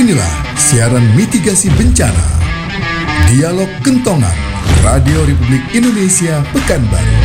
Inilah siaran mitigasi bencana. Dialog Kentongan, Radio Republik Indonesia Pekanbaru.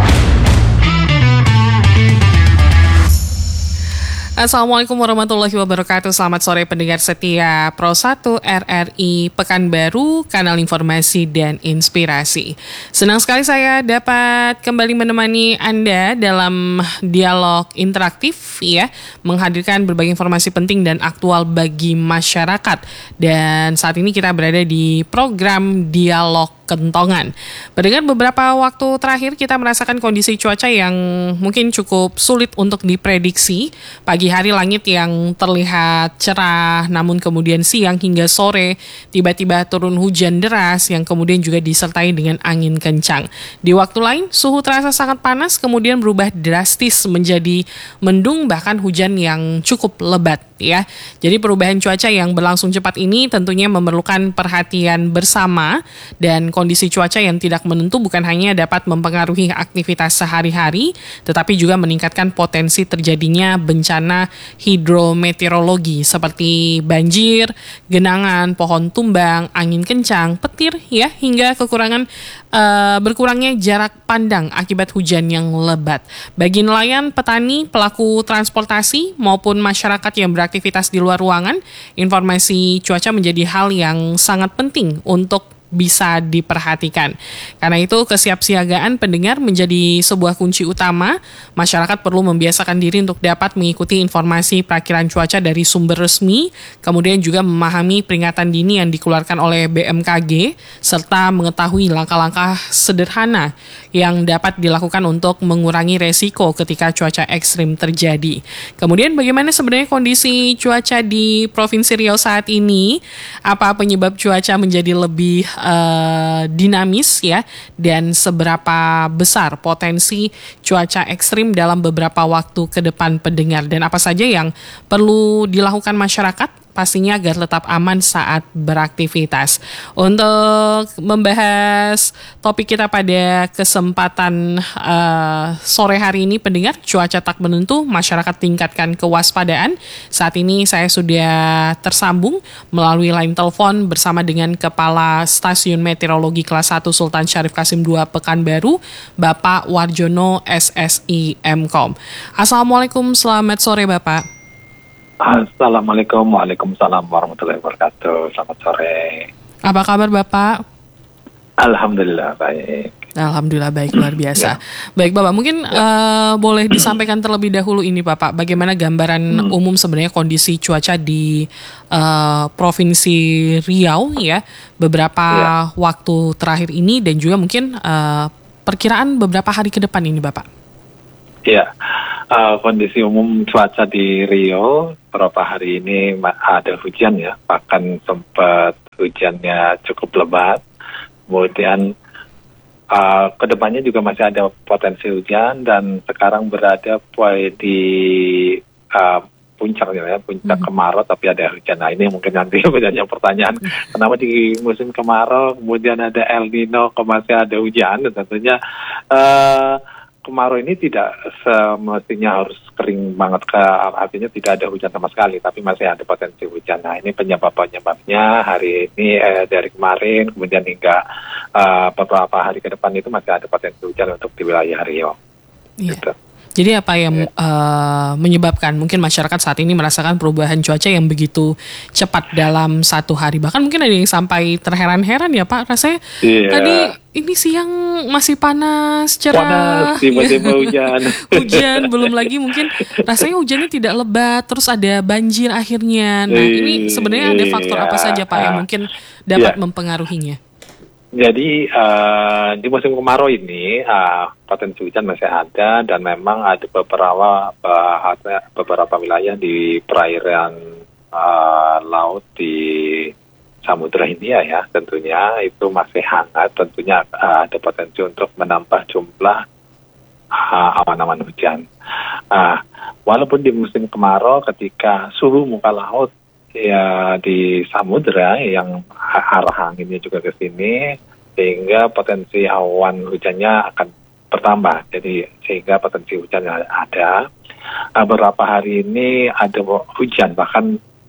Assalamualaikum warahmatullahi wabarakatuh. Selamat sore pendengar setia Pro 1 RRI Pekanbaru, kanal informasi dan inspirasi. Senang sekali saya dapat kembali menemani Anda dalam dialog interaktif ya, menghadirkan berbagai informasi penting dan aktual bagi masyarakat. Dan saat ini kita berada di program Dialog Kentongan. Pendengar, beberapa waktu terakhir kita merasakan kondisi cuaca yang mungkin cukup sulit untuk diprediksi. Pagi hari langit yang terlihat cerah, namun kemudian siang hingga sore tiba-tiba turun hujan deras yang kemudian juga disertai dengan angin kencang. Di waktu lain suhu terasa sangat panas, kemudian berubah drastis menjadi mendung, bahkan hujan yang cukup lebat ya. Jadi perubahan cuaca yang berlangsung cepat ini tentunya memerlukan perhatian bersama, dan kondisi cuaca yang tidak menentu bukan hanya dapat mempengaruhi aktivitas sehari-hari, tetapi juga meningkatkan potensi terjadinya bencana hidrometeorologi seperti banjir, genangan, pohon tumbang, angin kencang, petir ya, hingga berkurangnya jarak pandang akibat hujan yang lebat. Bagi nelayan, petani, pelaku transportasi maupun masyarakat yang beraktivitas di luar ruangan, informasi cuaca menjadi hal yang sangat penting untuk bisa diperhatikan. Karena itu kesiapsiagaan pendengar menjadi sebuah kunci utama. Masyarakat perlu membiasakan diri untuk dapat mengikuti informasi perakiran cuaca dari sumber resmi, kemudian juga memahami peringatan dini yang dikeluarkan oleh BMKG, serta mengetahui langkah-langkah sederhana yang dapat dilakukan untuk mengurangi resiko ketika cuaca ekstrim terjadi. Kemudian bagaimana sebenarnya kondisi cuaca di Provinsi Riau saat ini? Apa penyebab cuaca menjadi lebih dinamis ya, dan seberapa besar potensi cuaca ekstrim dalam beberapa waktu ke depan pendengar, dan apa saja yang perlu dilakukan masyarakat pastinya agar tetap aman saat beraktivitas. Untuk membahas topik kita pada kesempatan sore hari ini pendengar, cuaca tak menentu, masyarakat tingkatkan kewaspadaan. Saat ini saya sudah tersambung melalui line telepon bersama dengan Kepala Stasiun Meteorologi Kelas 1 Sultan Syarif Qasim II Pekanbaru, Bapak Warjono SSI Mkom. Assalamualaikum, selamat sore Bapak. Assalamualaikum, waalaikumsalam warahmatullahi wabarakatuh. Selamat sore. Apa kabar Bapak? Alhamdulillah baik. Alhamdulillah baik, luar biasa. Baik Bapak, mungkin boleh disampaikan terlebih dahulu ini Bapak, bagaimana gambaran umum sebenarnya kondisi cuaca di Provinsi Riau ya, beberapa waktu terakhir ini, dan juga mungkin perkiraan beberapa hari ke depan ini Bapak. Ya, kondisi umum cuaca di Riau beberapa hari ini ada hujan ya, bahkan sempat hujannya cukup lebat. Kemudian kedepannya juga masih ada potensi hujan, dan sekarang berada di puncaknya ya, puncak kemarau, tapi ada hujan. Nah ini mungkin nanti banyak pertanyaan, kenapa di musim kemarau kemudian ada El Nino kok masih ada hujan? Dan tentunya kemarau ini tidak semestinya harus kering banget, artinya tidak ada hujan sama sekali, tapi masih ada potensi hujan. Nah ini penyebabnya hari ini dari kemarin kemudian hingga beberapa hari ke depan itu masih ada potensi hujan untuk di wilayah Riau. Iya. Gitu. Jadi apa yang menyebabkan mungkin masyarakat saat ini merasakan perubahan cuaca yang begitu cepat dalam satu hari? Bahkan mungkin ada yang sampai terheran-heran ya Pak, rasanya tadi ini siang masih panas, cerah, tiba-tiba hujan. Hujan, belum lagi mungkin rasanya hujannya tidak lebat, terus ada banjir akhirnya. Nah ini sebenarnya ada faktor apa saja Pak yang mungkin dapat mempengaruhinya? Jadi di musim kemarau ini potensi hujan masih ada, dan memang ada beberapa wilayah di perairan laut di Samudra Hindia ya, tentunya itu masih hangat, tentunya ada potensi untuk menambah jumlah awan-awan hujan. Walaupun di musim kemarau ketika suhu muka laut ya di samudera yang arah anginnya juga ke sini, sehingga potensi awan hujannya akan bertambah. Jadi sehingga potensi hujan ada. Beberapa hari ini ada hujan, bahkan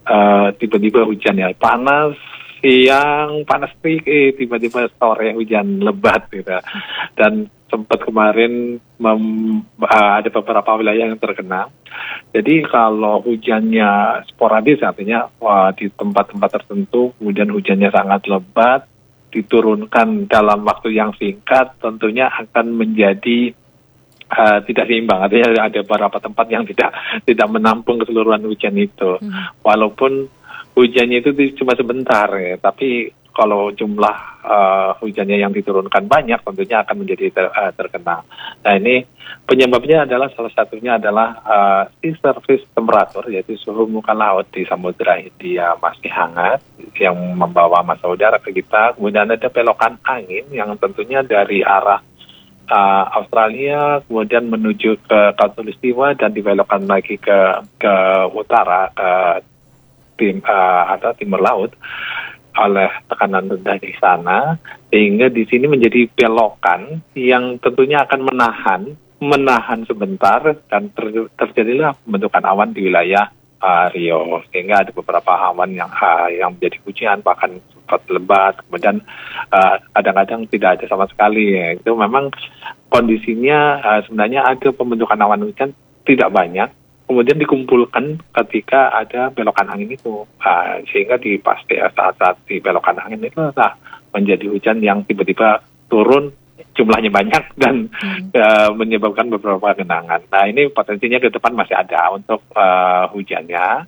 tiba-tiba hujan ya, panas siang panas terik, tiba-tiba sore hujan lebat gitu. Dan sempat kemarin ada beberapa wilayah yang terkena. Jadi kalau hujannya sporadis, artinya di tempat-tempat tertentu kemudian hujannya sangat lebat, diturunkan dalam waktu yang singkat, tentunya akan menjadi tidak seimbang. Artinya ada beberapa tempat yang tidak menampung keseluruhan hujan itu. Walaupun hujannya itu cuma sebentar ya, tapi kalau jumlah hujannya yang diturunkan banyak, tentunya akan menjadi terkena. Nah, ini penyebabnya adalah salah satunya adalah sea surface temperature, yaitu suhu muka laut di Samudra Hindia masih hangat, yang membawa massa udara ke kita. Kemudian ada belokan angin yang tentunya dari arah Australia, kemudian menuju ke Khatulistiwa dan dibelokkan lagi ke utara, ke timur laut oleh tekanan rendah di sana, sehingga di sini menjadi belokan yang tentunya akan menahan sebentar, dan terjadilah pembentukan awan di wilayah Rio, sehingga ada beberapa awan yang menjadi hujan, bahkan sempat lebat, kemudian kadang-kadang tidak ada sama sekali. Ya. Itu memang kondisinya sebenarnya ada pembentukan awan hujan tidak banyak, kemudian dikumpulkan ketika ada belokan angin itu, sehingga pasti saat-saat di belokan angin itu menjadi hujan yang tiba-tiba turun, jumlahnya banyak dan menyebabkan beberapa genangan. Nah, ini potensinya ke depan masih ada untuk hujan-hujan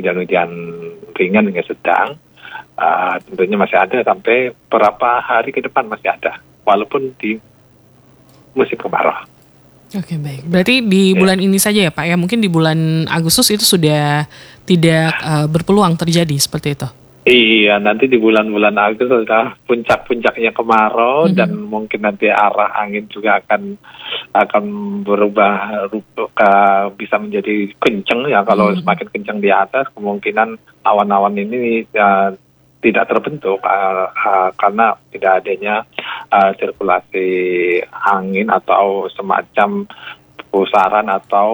ringan hingga sedang, tentunya masih ada sampai beberapa hari ke depan masih ada, walaupun di musim kemarau. Oke, baik. Berarti di bulan ini saja ya Pak ya, mungkin di bulan Agustus itu sudah tidak berpeluang terjadi seperti itu? Iya, nanti di bulan-bulan Agustus sudah puncak-puncaknya kemarau, dan mungkin nanti arah angin juga akan berubah, bisa menjadi kencang ya. Kalau semakin kencang di atas, kemungkinan awan-awan ini tidak terbentuk karena tidak adanya sirkulasi angin atau semacam pusaran atau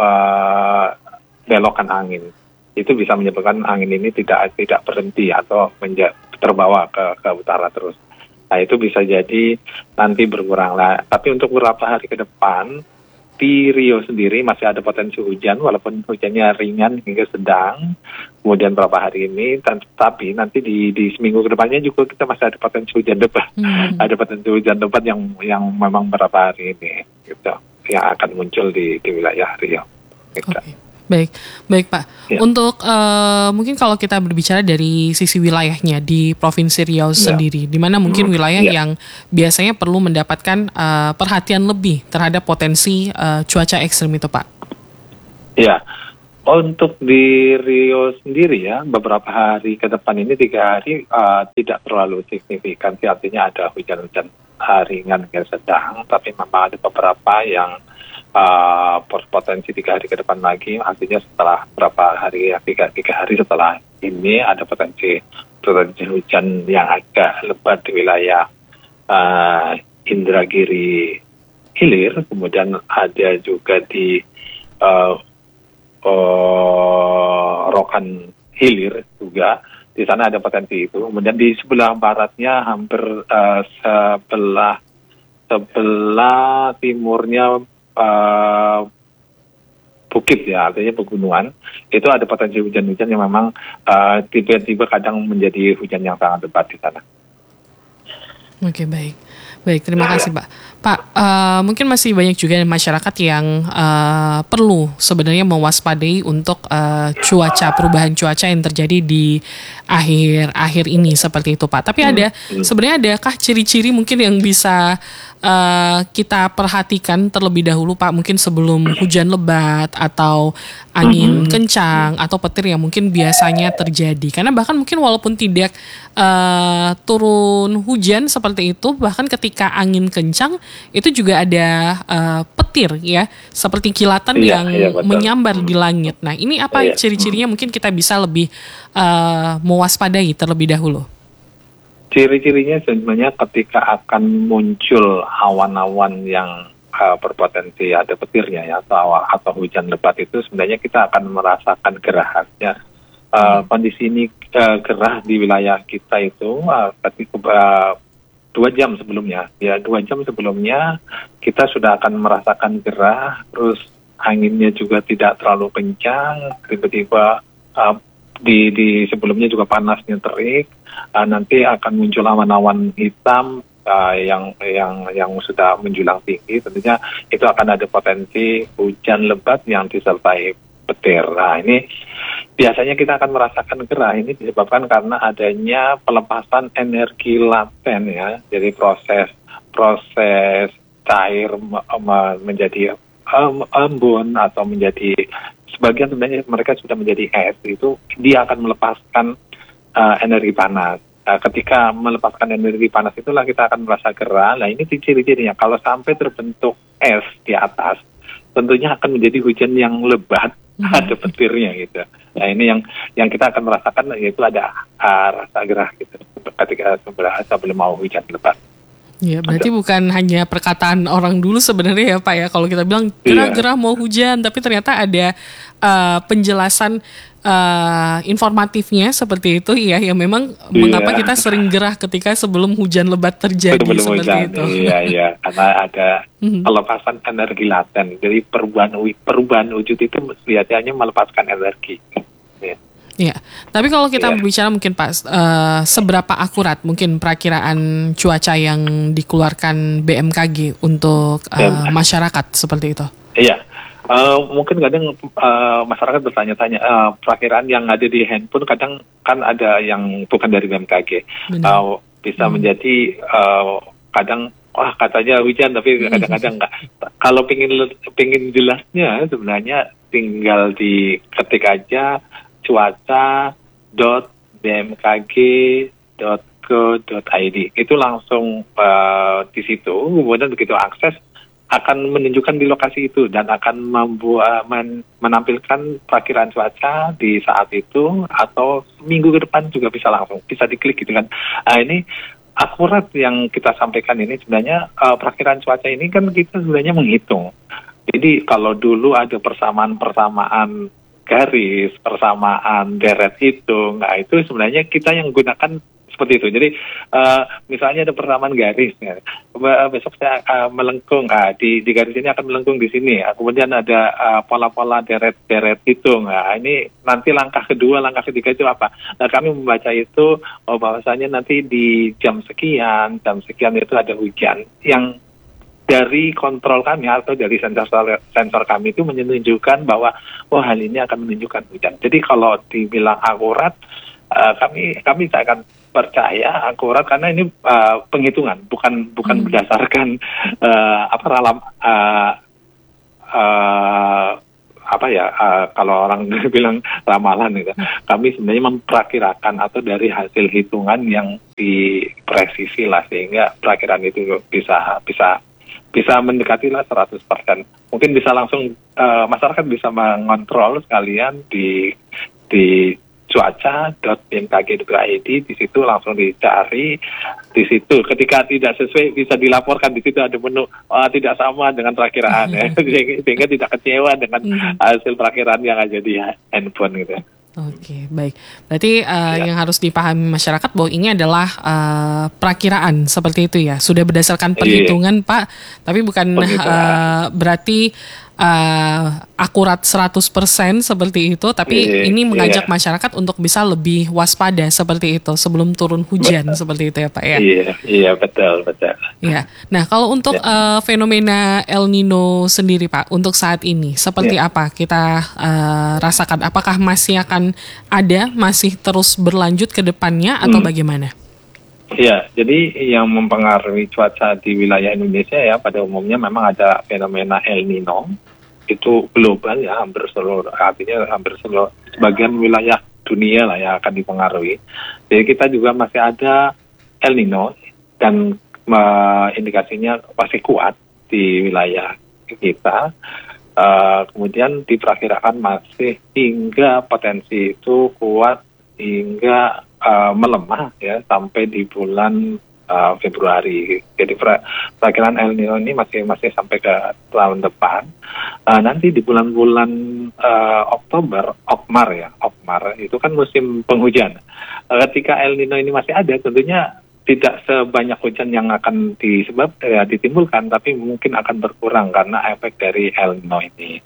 belokan angin. Itu bisa menyebabkan angin ini tidak berhenti atau terbawa ke utara terus. Nah, itu bisa jadi nanti berkurang lah. Tapi untuk beberapa hari ke depan di Rio sendiri masih ada potensi hujan, walaupun hujannya ringan hingga sedang. Kemudian beberapa hari ini, tapi nanti di seminggu ke depannya juga kita masih ada potensi hujan lebat. Ada potensi hujan lebat yang memang beberapa hari ini gitu, yang akan muncul di wilayah Rio. Gitu. Okay. Baik Pak. Ya. Untuk mungkin kalau kita berbicara dari sisi wilayahnya di Provinsi Riau sendiri, di mana mungkin wilayah yang biasanya perlu mendapatkan perhatian lebih terhadap potensi cuaca ekstrim itu Pak. Ya, untuk di Rio sendiri ya, beberapa hari ke depan ini 3 hari tidak terlalu signifikan sih, artinya ada hujan-hujan ringan hingga sedang, tapi memang ada beberapa yang potensi 3 hari ke depan lagi, artinya setelah berapa hari ya, 3 hari setelah ini ada potensi hujan yang agak lebat di wilayah Indragiri Hilir, kemudian ada juga di Rokan Hilir juga, di sana ada potensi itu. Kemudian di sebelah baratnya hampir sebelah timurnya bukit ya, artinya pegunungan, itu ada potensi hujan-hujan yang memang tiba-tiba kadang menjadi hujan yang sangat lebat di sana. Oke, baik, terima kasih Pak. Pak, mungkin masih banyak juga masyarakat yang perlu sebenarnya mewaspadai untuk perubahan cuaca yang terjadi di akhir ini seperti itu Pak. Tapi sebenarnya adakah ciri-ciri mungkin yang bisa kita perhatikan terlebih dahulu Pak, mungkin sebelum hujan lebat atau angin kencang atau petir yang mungkin biasanya terjadi? Karena bahkan mungkin walaupun tidak turun hujan seperti itu, bahkan ketika angin kencang itu juga ada petir ya, seperti kilatan yang menyambar di langit. Nah, ini apa ciri-cirinya mungkin kita bisa lebih mewaspadai terlebih dahulu? Ciri-cirinya sebenarnya ketika akan muncul awan-awan yang berpotensi ada petirnya ya, atau hujan lebat, itu sebenarnya kita akan merasakan gerahannya Kondisi ini gerah di wilayah kita itu ketika 2 jam sebelumnya, ya 2 jam sebelumnya kita sudah akan merasakan gerah, terus anginnya juga tidak terlalu kencang, tiba-tiba di sebelumnya juga panasnya terik, nanti akan muncul awan-awan hitam yang sudah menjulang tinggi, tentunya itu akan ada potensi hujan lebat yang disertai petir. Nah, ini biasanya kita akan merasakan gerah ini disebabkan karena adanya pelepasan energi laten ya. Jadi proses cair menjadi embun atau menjadi sebagian sebenarnya mereka sudah menjadi es, itu dia akan melepaskan energi panas. Ketika melepaskan energi panas itulah kita akan merasa gerah. Nah, ini ciri-cirinya kalau sampai terbentuk es di atas, tentunya akan menjadi hujan yang lebat, ada petirnya gitu. Nah, ini yang kita akan merasakan, yaitu ada rasa gerah gitu ketika sebelum mau hujan lebat. Ya, berarti bukan hanya perkataan orang dulu sebenarnya ya Pak ya, kalau kita bilang gerah-gerah mau hujan, tapi ternyata ada penjelasan informatifnya seperti itu ya, yang memang mengapa kita sering gerah ketika sebelum hujan lebat terjadi seperti hujan, itu. Iya, karena ada pelepasan energi laten. Jadi perubahan wujud itu kelihatannya melepaskan energi. Ya, tapi kalau kita berbicara mungkin Pak, seberapa akurat mungkin perakiraan cuaca yang dikeluarkan BMKG untuk masyarakat seperti itu? Iya, mungkin kadang masyarakat bertanya-tanya, perakiraan yang ada di handphone kadang kan ada yang bukan dari BMKG, bisa menjadi kadang wah katanya hujan tapi kadang-kadang enggak. Kalau pingin jelasnya sebenarnya tinggal diketik aja cuaca.bmkg.go.id, itu langsung di situ, kemudian begitu akses akan menunjukkan di lokasi itu dan akan menampilkan perakiraan cuaca di saat itu, atau minggu ke depan juga bisa diklik gitu kan. Ini akurat yang kita sampaikan ini sebenarnya perakiraan cuaca ini kan kita sebenarnya menghitung. Jadi kalau dulu ada persamaan garis, persamaan deret hitung, nah itu sebenarnya kita yang gunakan seperti itu. Jadi misalnya ada persamaan garis, ya. Besok saya melengkung, di garis ini akan melengkung di sini. Kemudian ada pola-pola deret hitung. Nah, ini nanti langkah kedua, langkah ketiga itu apa? Nah, kami membaca itu bahwasanya nanti di jam sekian itu ada hujan yang dari kontrol kami atau dari sensor kami itu menunjukkan bahwa hal ini akan menunjukkan hujan. Jadi kalau dibilang akurat, kami akan percaya akurat karena ini penghitungan, bukan berdasarkan kalau orang bilang ramalan gitu. Kami sebenarnya memperakirakan atau dari hasil hitungan yang dipresisi lah, sehingga perakiraan itu bisa mendekati lah 100%. Mungkin bisa langsung masyarakat bisa mengontrol sekalian di cuaca.bmkg.go.id, di situ langsung dicari, di situ ketika tidak sesuai bisa dilaporkan, di situ ada menu tidak sama dengan perakiraan ya, sehingga tidak kecewa dengan hasil perakiraan yang ada di handphone gitu. Oke, baik. Berarti yang harus dipahami masyarakat bahwa ini adalah perakiraan seperti itu ya. Sudah berdasarkan perhitungan Pak, tapi bukan berarti akurat 100% seperti itu, tapi ini mengajak masyarakat untuk bisa lebih waspada seperti itu sebelum turun hujan seperti itu ya Pak ya. Iya, betul. Iya. Nah, kalau untuk fenomena El Nino sendiri Pak, untuk saat ini seperti apa kita rasakan? Apakah masih akan ada, masih terus berlanjut ke depannya atau bagaimana? Iya, jadi yang mempengaruhi cuaca di wilayah Indonesia ya pada umumnya memang ada fenomena El Nino. Itu global ya, hampir seluruh sebagian wilayah dunia lah yang akan dipengaruhi. Jadi kita juga masih ada El Nino dan indikasinya masih kuat di wilayah kita. Kemudian diperkirakan masih hingga potensi itu kuat hingga melemah ya sampai di bulan Februari. Jadi perakiran El Nino ini masih sampai ke tahun depan. Nanti di bulan-bulan Oktober, Okmar itu kan musim penghujan. Ketika El Nino ini masih ada, tentunya tidak sebanyak hujan yang akan ditimbulkan, tapi mungkin akan berkurang karena efek dari El Nino ini.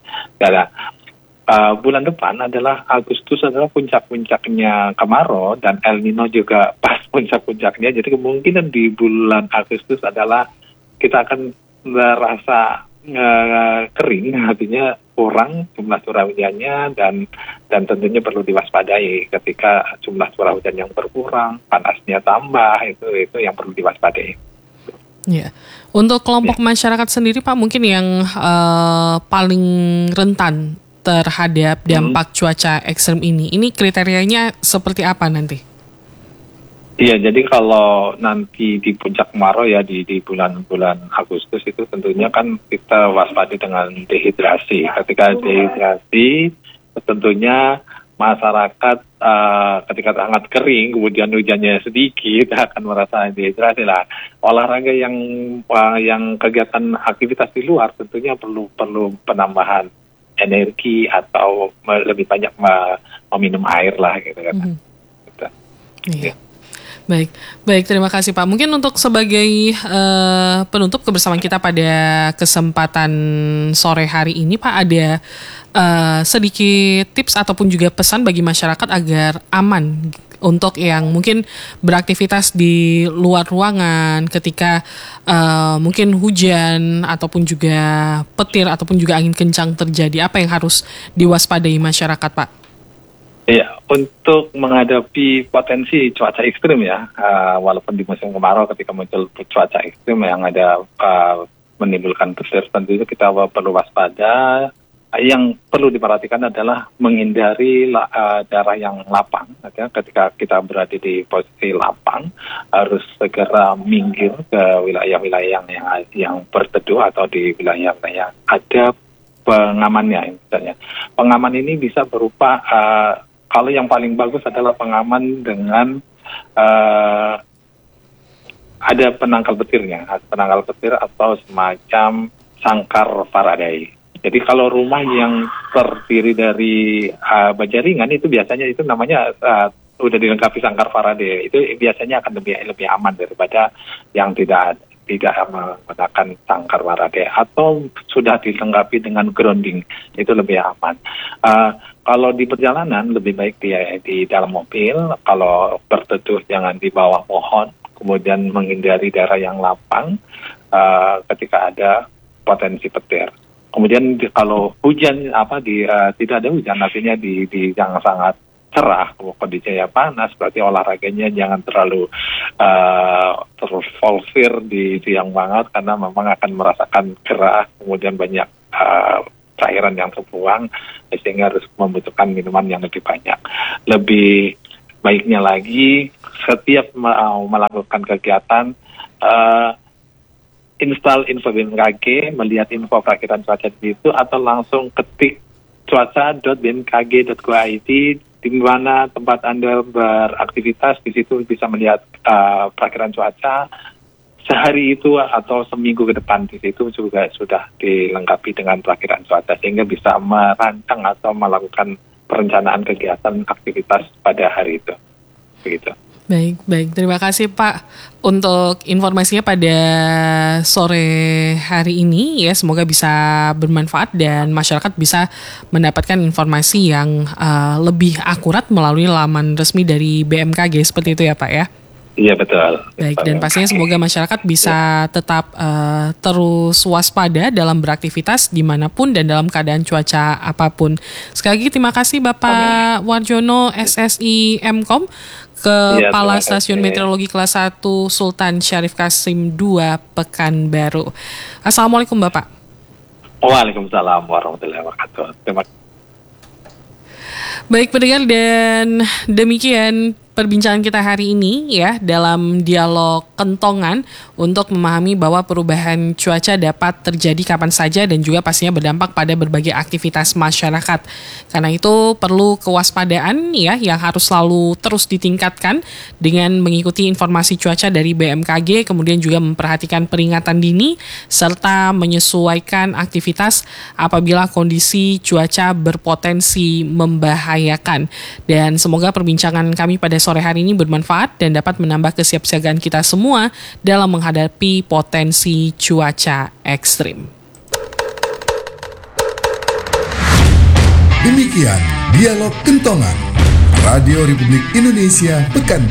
Bulan depan adalah Agustus adalah puncak-puncaknya kemarau dan El Nino juga pas puncak-puncaknya. Jadi kemungkinan di bulan Agustus adalah kita akan merasa kering, artinya kurang jumlah curah hujannya dan tentunya perlu diwaspadai ketika jumlah curah hujan yang berkurang, panasnya tambah, itu yang perlu diwaspadai. Ya, untuk kelompok masyarakat sendiri Pak, mungkin yang paling rentan terhadap dampak cuaca ekstrem ini kriterianya seperti apa nanti? Iya, jadi kalau nanti di puncak kemarau ya di bulan-bulan Agustus itu tentunya kan kita waspada dengan dehidrasi. Ketika dehidrasi, tentunya masyarakat ketika sangat kering, kemudian hujannya sedikit, akan merasa dehidrasi lah. Olahraga yang kegiatan aktivitas di luar tentunya perlu penambahan energi atau lebih banyak meminum air lah gitu kan. Gitu. Iya. Baik, terima kasih Pak. Mungkin untuk sebagai penutup kebersamaan kita pada kesempatan sore hari ini Pak, ada sedikit tips ataupun juga pesan bagi masyarakat agar aman untuk yang mungkin beraktivitas di luar ruangan ketika mungkin hujan ataupun juga petir ataupun juga angin kencang terjadi. Apa yang harus diwaspadai masyarakat Pak? Iya, untuk menghadapi potensi cuaca ekstrim ya, walaupun di musim kemarau ketika muncul cuaca ekstrim yang ada menimbulkan petir, tentunya kita perlu waspada. Yang perlu diperhatikan adalah menghindari daerah yang lapang. Ketika kita berada di posisi lapang, harus segera minggir ke wilayah-wilayah yang berteduh atau di wilayah-wilayah ada pengamannya. Misalnya, pengaman ini bisa berupa kalau yang paling bagus adalah pengaman dengan ada penangkal petirnya, penangkal petir atau semacam sangkar Faraday. Jadi kalau rumah yang terdiri dari baja ringan itu biasanya itu namanya udah dilengkapi sangkar Faraday. Itu biasanya akan lebih aman daripada yang tidak menggunakan sangkar Faraday atau sudah dilengkapi dengan grounding, itu lebih aman. Kalau di perjalanan lebih baik di dalam mobil, kalau berteduh jangan di bawah pohon, kemudian menghindari daerah yang lapang ketika ada potensi petir. Kemudian kalau hujan tidak ada hujan, artinya di yang sangat cerah, kondisinya panas, berarti olahraganya jangan terlalu tervolver di siang banget karena memang akan merasakan gerah, kemudian banyak cairan yang terbuang sehingga harus membutuhkan minuman yang lebih banyak. Lebih baiknya lagi setiap melakukan kegiatan install info BMKG, melihat info perakiran cuaca di situ, atau langsung ketik cuaca.bmkg.go.id di mana tempat Anda beraktivitas, di situ bisa melihat perakiran cuaca sehari itu atau seminggu ke depan. Di situ juga sudah dilengkapi dengan perakiran cuaca sehingga bisa merancang atau melakukan perencanaan kegiatan aktivitas pada hari itu. Begitu. Baik. Terima kasih Pak untuk informasinya pada sore hari ini ya. Semoga bisa bermanfaat dan masyarakat bisa mendapatkan informasi yang lebih akurat melalui laman resmi dari BMKG seperti itu ya Pak ya. Iya betul. Baik, dan pastinya semoga masyarakat bisa tetap terus waspada dalam beraktivitas dimanapun dan dalam keadaan cuaca apapun. Sekali lagi terima kasih Bapak Warjono SSI Mkom, Kepala Stasiun Meteorologi Kelas 1 Sultan Syarif Kasim II Pekanbaru. Assalamualaikum Bapak. Waalaikumsalam warahmatullahi wabarakatuh. Terima kasih. Baik pendengar, dan demikian perbincangan kita hari ini ya dalam dialog kentongan untuk memahami bahwa perubahan cuaca dapat terjadi kapan saja dan juga pastinya berdampak pada berbagai aktivitas masyarakat. Karena itu perlu kewaspadaan ya yang harus selalu terus ditingkatkan dengan mengikuti informasi cuaca dari BMKG, kemudian juga memperhatikan peringatan dini serta menyesuaikan aktivitas apabila kondisi cuaca berpotensi membahayakan. Dan semoga perbincangan kami pada sore hari ini bermanfaat dan dapat menambah kesiapsiagaan kita semua dalam menghadapi potensi cuaca ekstrim. Demikian Dialog Kentongan Radio Republik Indonesia Pekanbaru.